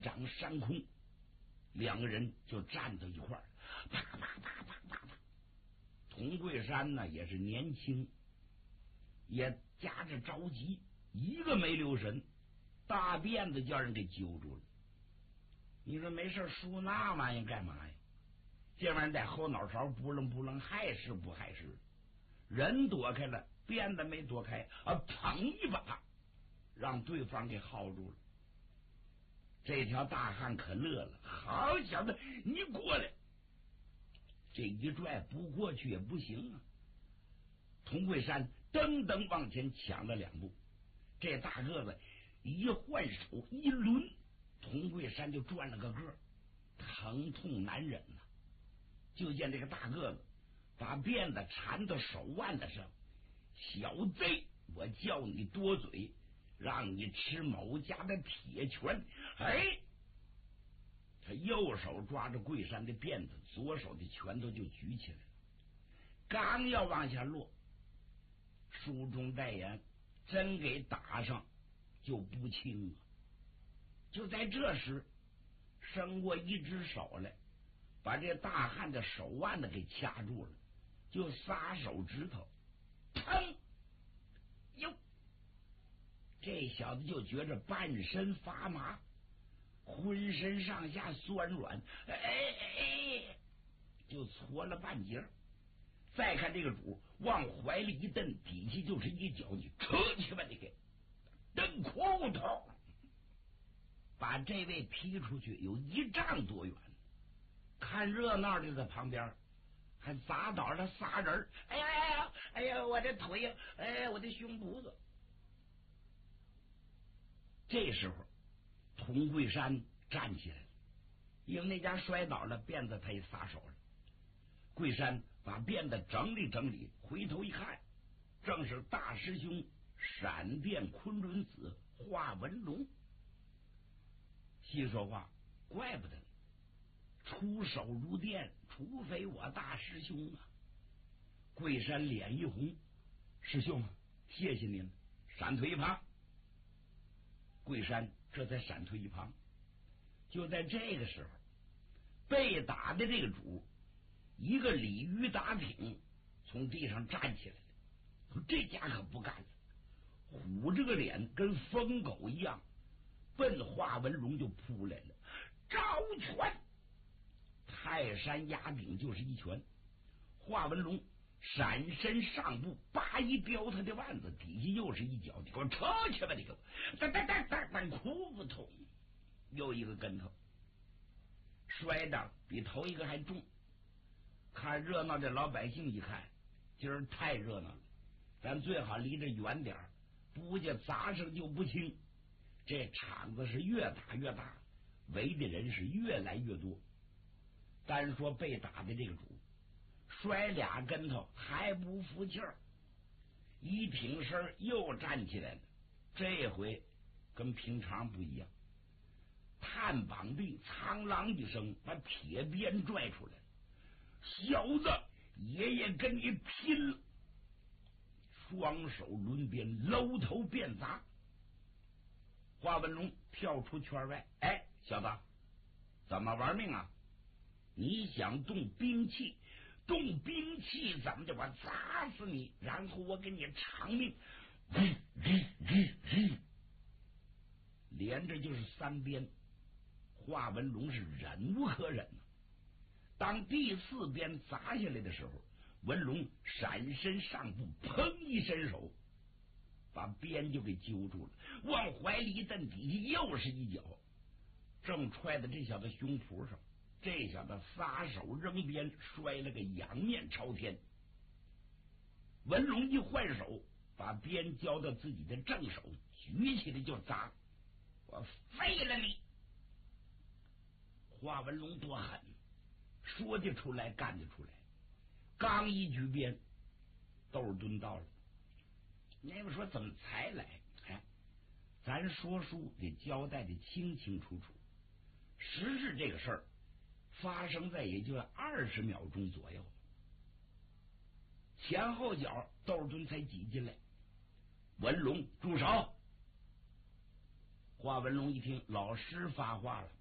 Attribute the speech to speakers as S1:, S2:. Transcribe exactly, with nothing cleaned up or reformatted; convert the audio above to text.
S1: 掌山空，两个人就站到一块儿，啪啪啪啪啪啪。童桂山呢也是年轻，也夹着着急，一个没留神，大辫子叫人给揪住了。你说没事梳那玩意干嘛呀？这玩意在后脑勺不楞不楞，害是不害事？人躲开了，鞭子没躲开啊，砰一把让对方给薅住了。这条大汉可乐了，好小子，你过来！这一拽不过去也不行啊。童桂山噔噔往前抢了两步，这大个子一换手一抡，童桂山就转了个个，疼痛难忍呐、啊。就见这个大个子把辫子缠到手腕子上，小贼，我叫你多嘴，让你吃某家的铁拳。哎，他右手抓着桂山的辫子，左手的拳头就举起来了，刚要往下落，书中代言真给打上就不轻啊。就在这时，伸过一只手来，把这大汉的手腕子给掐住了，就撒手指头，砰！哟，这小子就觉着半身发麻，浑身上下酸软，哎哎，就搓了半截。再看这个主往怀里一蹬，底下就是一脚，你扯去吧，你给蹬裤头，把这位踢出去有一丈多远。看热闹的在旁边还砸倒了仨人，哎呀哎呀哎呀，我的腿呀，哎，我的胸脯子。这时候童桂山站起来了，因为那家摔倒了，辫子他也撒手了。桂山把辫子整理整理，回头一看，正是大师兄闪电昆仑子华文龙。细说话，怪不得出手如电，除非我大师兄啊！桂山脸一红，师兄，谢谢您，闪退一旁。桂山这才闪退一旁。就在这个时候，被打的这个主一个鲤鱼打挺从地上站起来了，这家可不干了，虎着个脸跟疯狗一样奔华文龙就扑来了，招拳！泰山压顶就是一拳，华文龙闪身上步，叭一飙他的腕子，底下又是一脚，你给我扯去吧，你给我噔噔噔噔噔，裤头又一个跟头，摔的比头一个还重。看热闹的老百姓一看，今儿太热闹了，咱最好离着远点，不家砸上就不轻。这场子是越打越大，围的人是越来越多。单说被打的这个主摔俩跟头还不服气儿，一挺身又站起来了，这回跟平常不一样，探膀臂苍啷一声把铁鞭拽出来，小子，爷爷跟你拼了！双手抡鞭，搂头便砸。华文龙跳出圈外，哎，小子，怎么玩命啊？你想动兵器？动兵器怎么的？我砸死你，然后我给你偿命！连着就是三鞭，华文龙是忍无可忍啊。当第四鞭砸下来的时候，文龙闪身上步，砰一伸手，把鞭就给揪住了，往怀里一蹬，底下又是一脚，正踹在这小子胸脯上。这小子撒手扔鞭，摔了个仰面朝天。文龙一换手，把鞭交到自己的正手，举起来就砸，我废了你！华文龙多狠，说得出来干得出来。刚一举鞭，窦尔敦到了。那个说怎么才来？哎，咱说书得交代的清清楚楚。实质这个事儿发生在也就二十秒钟左右，前后脚窦尔敦才挤进来。文龙住手！ 华文龙一听，老师发话了，